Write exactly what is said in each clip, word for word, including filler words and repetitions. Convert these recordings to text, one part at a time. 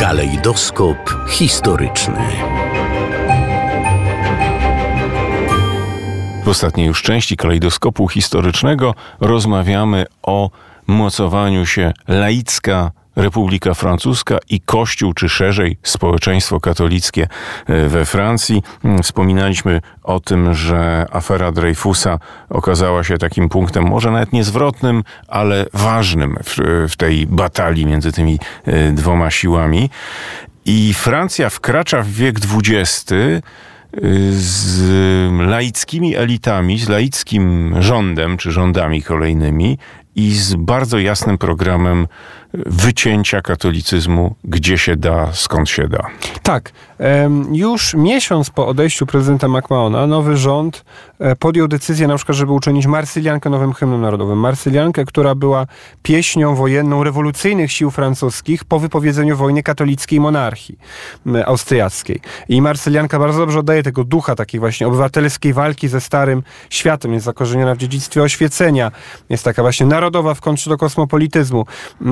Kalejdoskop historyczny. W ostatniej już części kalejdoskopu historycznego rozmawiamy o mocowaniu się laicka Republika Francuska i Kościół, czy szerzej społeczeństwo katolickie we Francji. Wspominaliśmy o tym, że afera Dreyfusa okazała się takim punktem, może nawet niezwrotnym, ale ważnym w, w tej batalii między tymi dwoma siłami. I Francja wkracza w wiek dwudziesty z laickimi elitami, z laickim rządem, czy rządami kolejnymi i z bardzo jasnym programem wycięcia katolicyzmu, gdzie się da, skąd się da. Tak. Już miesiąc po odejściu prezydenta Macmahona nowy rząd podjął decyzję na przykład, żeby uczynić Marsyliankę nowym hymnem narodowym. Marsyliankę, która była pieśnią wojenną rewolucyjnych sił francuskich po wypowiedzeniu wojny katolickiej monarchii austriackiej. I Marsylianka bardzo dobrze oddaje tego ducha takiej właśnie obywatelskiej walki ze starym światem. Jest zakorzeniona w dziedzictwie oświecenia. Jest taka właśnie narodowa w kontrze do kosmopolityzmu.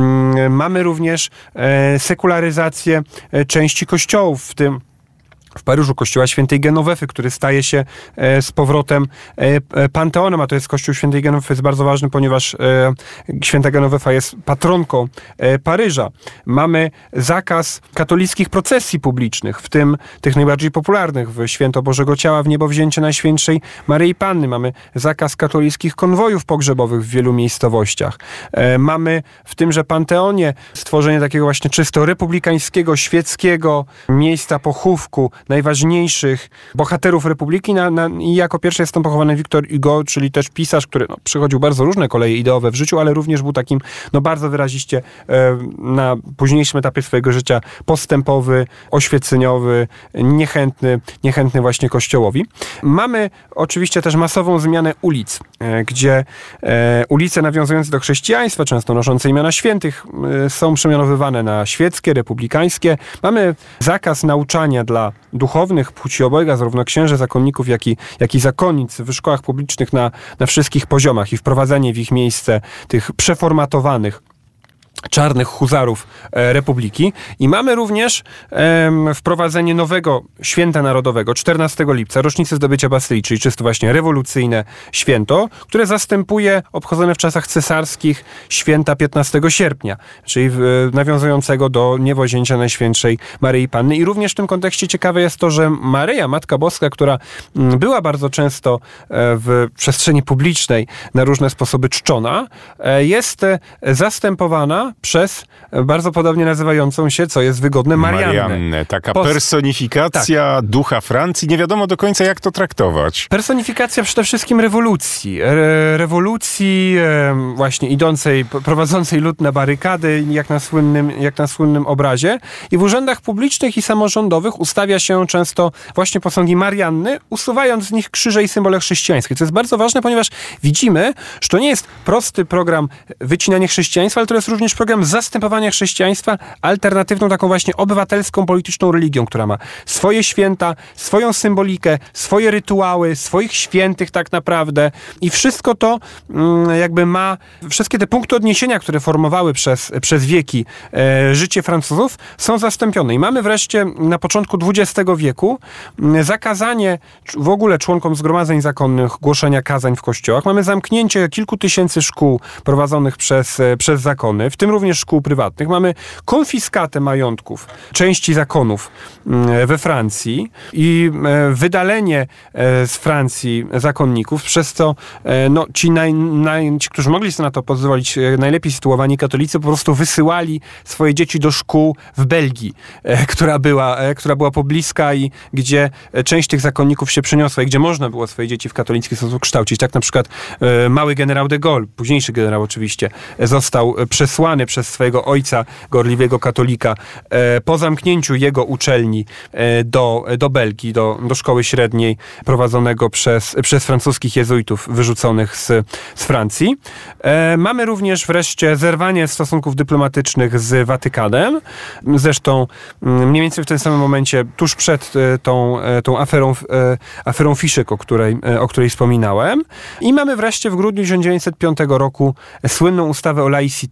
Mamy również sekularyzację części kościołów, w tym w Paryżu kościoła świętej Genowefy, który staje się e, z powrotem e, panteonem, a to jest kościół świętej Genowefy, jest bardzo ważny, ponieważ e, święta Genowefa jest patronką e, Paryża. Mamy zakaz katolickich procesji publicznych, w tym tych najbardziej popularnych, w Święto Bożego Ciała, w Niebowzięcie Najświętszej Maryi Panny. Mamy zakaz katolickich konwojów pogrzebowych w wielu miejscowościach. E, mamy w tymże panteonie stworzenie takiego właśnie czysto republikańskiego, świeckiego miejsca pochówku najważniejszych bohaterów Republiki na, na, i jako pierwszy jest tam pochowany Victor Hugo, czyli też pisarz, który no, przychodził bardzo różne koleje ideowe w życiu, ale również był takim no, bardzo wyraziście e, na późniejszym etapie swojego życia postępowy, oświeceniowy, niechętny, niechętny właśnie kościołowi. Mamy oczywiście też masową zmianę ulic, e, gdzie e, ulice nawiązujące do chrześcijaństwa, często noszące imiona świętych, e, są przemianowywane na świeckie, republikańskie. Mamy zakaz nauczania dla duchownych płci obojga, zarówno księży, zakonników, jak i, jak i zakonnic w szkołach publicznych na, na wszystkich poziomach i wprowadzenie w ich miejsce tych przeformatowanych czarnych huzarów e, Republiki. I mamy również e, wprowadzenie nowego święta narodowego, czternastego lipca, rocznicy zdobycia Bastylii, czyli czysto właśnie rewolucyjne święto, które zastępuje obchodzone w czasach cesarskich święta piętnastego sierpnia, czyli e, nawiązującego do niebowzięcia Najświętszej Maryi Panny. I również w tym kontekście ciekawe jest to, że Maryja, Matka Boska, która m, była bardzo często e, w przestrzeni publicznej na różne sposoby czczona, e, jest e, zastępowana przez bardzo podobnie nazywającą się, co jest wygodne, Mariannę. Mariannę, taka Pos- personifikacja tak. ducha Francji. Nie wiadomo do końca, jak to traktować. Personifikacja przede wszystkim rewolucji. Re- rewolucji e, właśnie idącej, prowadzącej lud na barykady, jak na, słynnym, jak na słynnym obrazie. I w urzędach publicznych i samorządowych ustawia się często właśnie posągi Marianny, usuwając z nich krzyże i symbole chrześcijańskie. Co jest bardzo ważne, ponieważ widzimy, że to nie jest prosty program wycinania chrześcijaństwa, ale to jest również program zastępowania chrześcijaństwa alternatywną, taką właśnie obywatelską, polityczną religią, która ma swoje święta, swoją symbolikę, swoje rytuały, swoich świętych tak naprawdę i wszystko to jakby ma, wszystkie te punkty odniesienia, które formowały przez, przez wieki e, życie Francuzów, są zastąpione. I mamy wreszcie na początku dwudziestego wieku zakazanie w ogóle członkom zgromadzeń zakonnych głoszenia kazań w kościołach. Mamy zamknięcie kilku tysięcy szkół prowadzonych przez, przez zakony, w tym również szkół prywatnych. Mamy konfiskatę majątków części zakonów we Francji i wydalenie z Francji zakonników, przez co no, ci, naj, naj, ci, którzy mogli sobie na to pozwolić, najlepiej sytuowani katolicy, po prostu wysyłali swoje dzieci do szkół w Belgii, która była, która była pobliska i gdzie część tych zakonników się przeniosła i gdzie można było swoje dzieci w katolicki sposób kształcić. Tak na przykład mały generał de Gaulle, późniejszy generał oczywiście, został przesłany przez swojego ojca, gorliwego katolika, e, po zamknięciu jego uczelni e, do, do Belgii, do, do szkoły średniej prowadzonego przez, przez francuskich jezuitów wyrzuconych z, z Francji. E, mamy również wreszcie zerwanie stosunków dyplomatycznych z Watykanem. Zresztą mniej więcej w tym samym momencie, tuż przed e, tą, e, tą aferą, e, aferą Fiszek, o której, e, o której wspominałem. I mamy wreszcie w grudniu tysiąc dziewięćset piątego roku słynną ustawę o laicité, oddzieleniu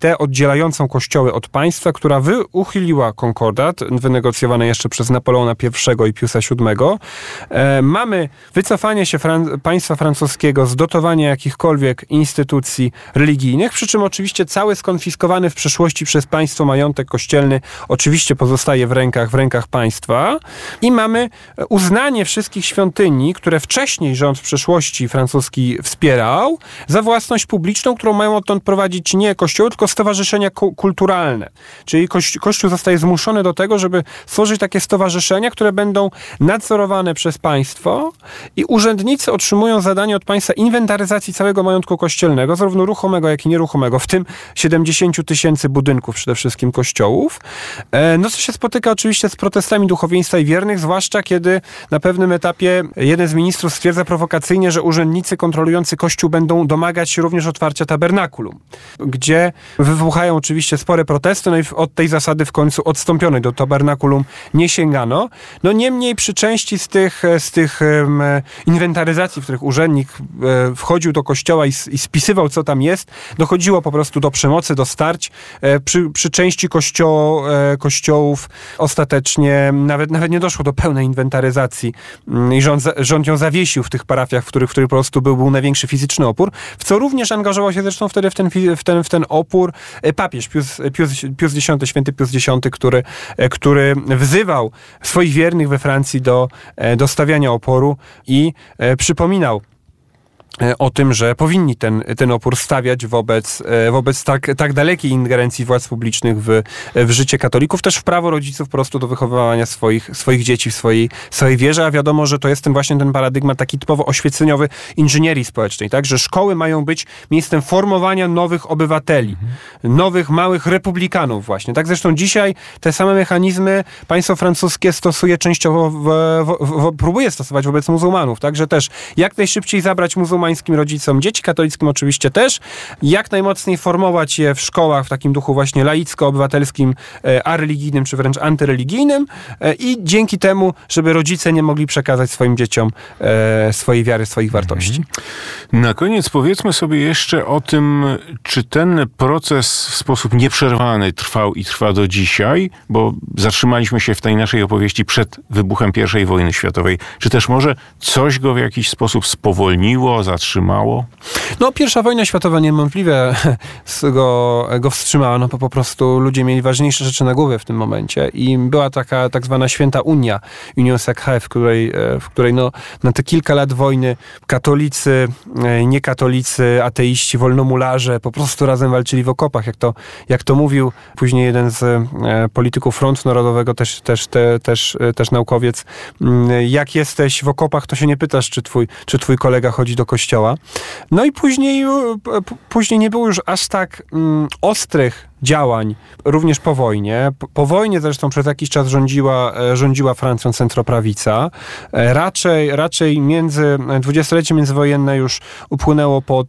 oddzielającą kościoły od państwa, która wy, uchyliła konkordat, wynegocjowany jeszcze przez Napoleona I i Piusa siódmego. E, mamy wycofanie się Fran- państwa francuskiego z dotowania jakichkolwiek instytucji religijnych, przy czym oczywiście cały skonfiskowany w przeszłości przez państwo majątek kościelny oczywiście pozostaje w rękach, w rękach państwa i mamy uznanie wszystkich świątyni, które wcześniej rząd w przeszłości francuski wspierał, za własność publiczną, którą mają odtąd prowadzić nie kościoły, tylko stowarzyszenia ku- kulturalne. Czyli kości- Kościół zostaje zmuszony do tego, żeby stworzyć takie stowarzyszenia, które będą nadzorowane przez państwo i urzędnicy otrzymują zadanie od państwa inwentaryzacji całego majątku kościelnego, zarówno ruchomego, jak i nieruchomego, w tym siedemdziesięciu tysięcy budynków przede wszystkim kościołów. No co się spotyka oczywiście z protestami duchowieństwa i wiernych, zwłaszcza kiedy na pewnym etapie jeden z ministrów stwierdza prowokacyjnie, że urzędnicy kontrolujący kościół będą domagać się również otwarcia tabernakulum, gdzie wybuchają oczywiście spore protesty, no i od tej zasady w końcu odstąpiono, do tabernakulum nie sięgano. No niemniej przy części z tych, z tych um, inwentaryzacji, w których urzędnik e, wchodził do kościoła i, i spisywał, co tam jest, dochodziło po prostu do przemocy, do starć. E, przy, przy części kościo, e, kościołów ostatecznie nawet, nawet nie doszło do pełnej inwentaryzacji mm, i rząd, rząd ją zawiesił w tych parafiach, w których, w których po prostu był, był największy fizyczny opór, w co również angażował się zresztą wtedy w ten, w ten, w ten opór papież Pius, Pius, Pius X, święty Pius X, który, który wzywał swoich wiernych we Francji do, do stawiania oporu i przypominał o tym, że powinni ten, ten opór stawiać wobec, wobec tak, tak dalekiej ingerencji władz publicznych w, w życie katolików, też w prawo rodziców po prostu do wychowywania swoich, swoich dzieci w swojej, swojej wierze, a wiadomo, że to jest ten właśnie ten paradygmat taki typowo oświeceniowy inżynierii społecznej, tak, że szkoły mają być miejscem formowania nowych obywateli, mhm. nowych, małych republikanów właśnie, tak, zresztą dzisiaj te same mechanizmy państwo francuskie stosuje częściowo, w, w, w, próbuje stosować wobec muzułmanów, tak, że też jak najszybciej zabrać muzułmanów rodzicom, dzieci katolickim oczywiście też, jak najmocniej formować je w szkołach w takim duchu właśnie laicko-obywatelskim, e, areligijnym czy wręcz antyreligijnym e, i dzięki temu, żeby rodzice nie mogli przekazać swoim dzieciom e, swojej wiary, swoich wartości. Na koniec powiedzmy sobie jeszcze o tym, czy ten proces w sposób nieprzerwany trwał i trwa do dzisiaj, bo zatrzymaliśmy się w tej naszej opowieści przed wybuchem pierwszej wojny światowej. Czy też może coś go w jakiś sposób spowolniło, zatrzymało? No, pierwsza wojna światowa niewątpliwie go, go wstrzymała, no bo po prostu ludzie mieli ważniejsze rzeczy na głowie w tym momencie i była taka tak zwana święta Unia, Union Sacrée, w której, w której no, na te kilka lat wojny katolicy, niekatolicy, ateiści, wolnomularze po prostu razem walczyli w okopach, jak to, jak to mówił później jeden z polityków Frontu Narodowego, też, też, te, też, też naukowiec, jak jesteś w okopach, to się nie pytasz, czy twój, czy twój kolega chodzi do kościoła. No i później, p- później nie było już aż tak mm, ostrych działań, również po wojnie. Po, po wojnie zresztą przez jakiś czas rządziła, rządziła Francją centroprawica. Raczej, raczej między, dwudziestolecie międzywojenne już upłynęło pod,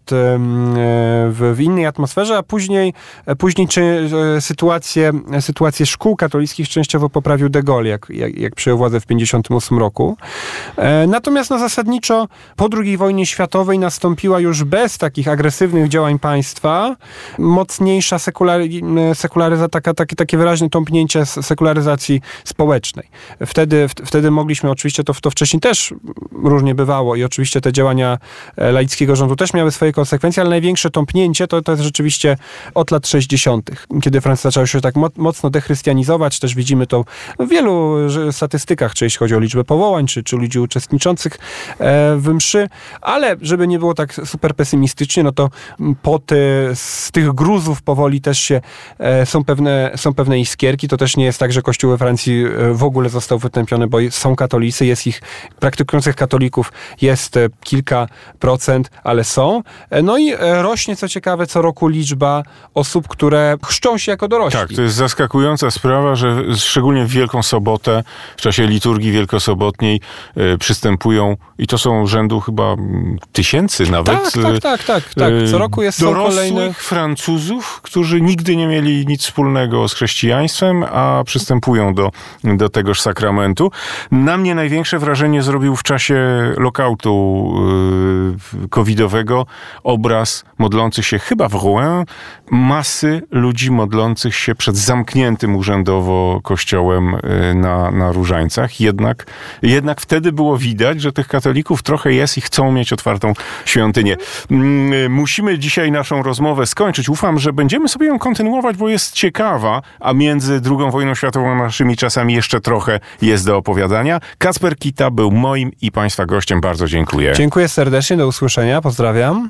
w, w innej atmosferze, a później, później czy, sytuację, sytuację szkół katolickich częściowo poprawił de Gaulle, jak, jak, jak przejął władzę w pięćdziesiątym ósmym roku. Natomiast no, zasadniczo po drugiej wojnie światowej nastąpiła już bez takich agresywnych działań państwa mocniejsza sekularyzacja sekularyza, taka, takie, takie wyraźne tąpnięcie sekularyzacji społecznej. Wtedy, w, wtedy mogliśmy, oczywiście to, to wcześniej też różnie bywało i oczywiście te działania laickiego rządu też miały swoje konsekwencje, ale największe tąpnięcie to, to jest rzeczywiście od lat sześćdziesiątych, kiedy Francja zaczęła się tak mo- mocno dechrystianizować. Też widzimy to w wielu statystykach, czy jeśli chodzi o liczbę powołań, czy, czy ludzi uczestniczących w mszy, ale żeby nie było tak super pesymistycznie, no to po ty, z tych gruzów powoli też się Są pewne, są pewne iskierki. To też nie jest tak, że Kościół we Francji w ogóle został wytępiony, bo są katolicy, jest ich, praktykujących katolików jest kilka procent, ale są. No i rośnie, co ciekawe, co roku liczba osób, które chrzczą się jako dorośli. Tak, to jest zaskakująca sprawa, że szczególnie w Wielką Sobotę, w czasie liturgii wielkosobotniej y, przystępują, i to są rzędu chyba tysięcy nawet. Tak, tak, tak, tak. tak. Co roku jest są kolejne... Francuzów, którzy nigdy nie mieli nic wspólnego z chrześcijaństwem, a przystępują do, do tegoż sakramentu. Na mnie największe wrażenie zrobił w czasie lokautu yy, covidowego obraz modlących się chyba w Rouen masy ludzi modlących się przed zamkniętym urzędowo kościołem yy, na, na Różańcach. Jednak, jednak wtedy było widać, że tych katolików trochę jest i chcą mieć otwartą świątynię. Yy, musimy dzisiaj naszą rozmowę skończyć. Ufam, że będziemy sobie ją kontynuować, bo jest ciekawa, a między drugą wojną światową a naszymi czasami jeszcze trochę jest do opowiadania. Kacper Kita był moim i Państwa gościem. Bardzo dziękuję. Dziękuję serdecznie, do usłyszenia, pozdrawiam.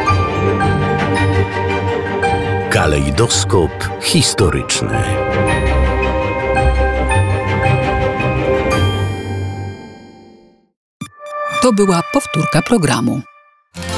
Kalejdoskop historyczny. To była powtórka programu.